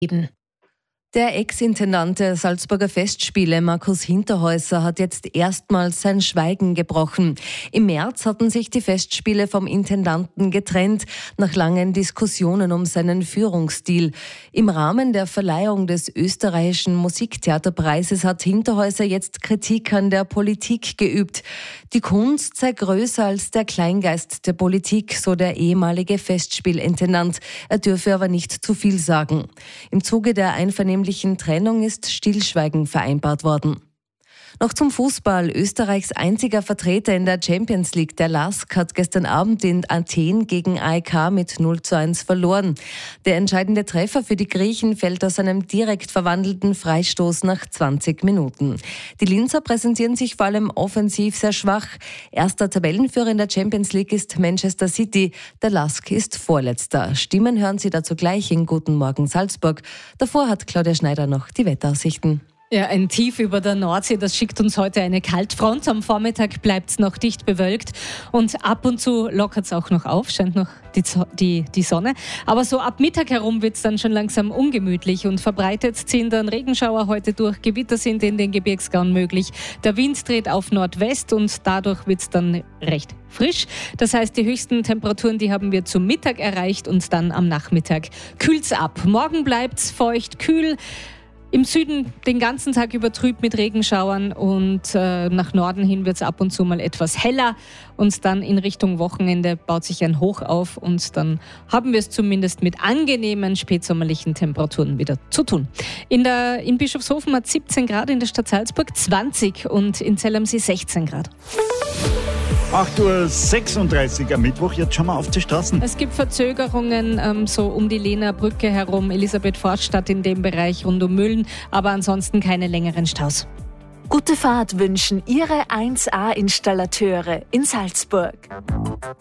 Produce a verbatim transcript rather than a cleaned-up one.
geben. Der Ex-Intendant der Salzburger Festspiele, Markus Hinterhäuser, hat jetzt erstmals sein Schweigen gebrochen. Im März hatten sich die Festspiele vom Intendanten getrennt, nach langen Diskussionen um seinen Führungsstil. Im Rahmen der Verleihung des österreichischen Musiktheaterpreises hat Hinterhäuser jetzt Kritik an der Politik geübt. Die Kunst sei größer als der Kleingeist der Politik, so der ehemalige Festspielintendant. Er dürfe aber nicht zu viel sagen. Im Zuge der Einvernehmlichkeit Trennung ist Stillschweigen vereinbart worden. Noch zum Fußball. Österreichs einziger Vertreter in der Champions League, der L A S K, hat gestern Abend in Athen gegen A E K mit null zu eins verloren. Der entscheidende Treffer für die Griechen fällt aus einem direkt verwandelten Freistoß nach zwanzig Minuten. Die Linzer präsentieren sich vor allem offensiv sehr schwach. Erster Tabellenführer in der Champions League ist Manchester City. Der L A S K ist Vorletzter. Stimmen hören Sie dazu gleich in Guten Morgen Salzburg. Davor hat Claudia Schneider noch die Wetteraussichten. Ja, ein Tief über der Nordsee, das schickt uns heute eine Kaltfront. Am Vormittag bleibt es noch dicht bewölkt und ab und zu lockert es auch noch auf, scheint noch die, die, die Sonne. Aber so ab Mittag herum wird es dann schon langsam ungemütlich und verbreitet ziehen dann Regenschauer heute durch. Gewitter sind in den Gebirgsgauen möglich. Der Wind dreht auf Nordwest und dadurch wird es dann recht frisch. Das heißt, die höchsten Temperaturen, die haben wir zum Mittag erreicht und dann am Nachmittag kühlt es ab. Morgen bleibt es feucht, kühl. Im Süden den ganzen Tag über trüb mit Regenschauern und äh, nach Norden hin wird es ab und zu mal etwas heller und dann in Richtung Wochenende baut sich ein Hoch auf und dann haben wir es zumindest mit angenehmen spätsommerlichen Temperaturen wieder zu tun. In, der, in Bischofshofen hat siebzehn Grad, in der Stadt Salzburg zwanzig und in Zell am See sechzehn Grad. acht Uhr sechsunddreißig am Mittwoch, jetzt schauen wir auf die Straßen. Es gibt Verzögerungen ähm, so um die Lehner Brücke herum, Elisabeth-Forststadt in dem Bereich rund um Mühlen, aber ansonsten keine längeren Staus. Gute Fahrt wünschen Ihre eins A Installateure in Salzburg.